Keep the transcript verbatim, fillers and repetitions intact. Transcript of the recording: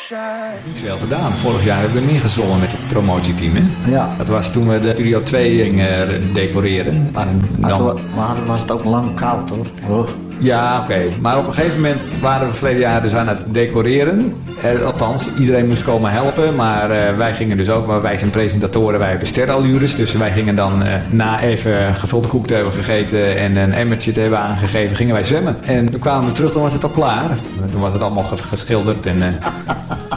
Niet veel gedaan. Vorig jaar hebben we neergezongen met het promotieteam. Hè? Ja. Dat was toen we de Studio twee gingen decoreren. Maar, En maar, dan... toen- maar was het ook lang koud hoor. Oh. Ja, oké. Okay. Maar op een gegeven moment waren we verleden jaar dus aan het decoreren. Eh, althans, iedereen moest komen helpen. Maar uh, wij gingen dus ook, maar wij zijn presentatoren, wij hebben sterrenallures. Dus wij gingen dan uh, na even gevulde koek te hebben gegeten en een emmertje te hebben aangegeven, gingen wij zwemmen. En toen kwamen we terug, dan was het al klaar. Toen was het allemaal geschilderd en uh,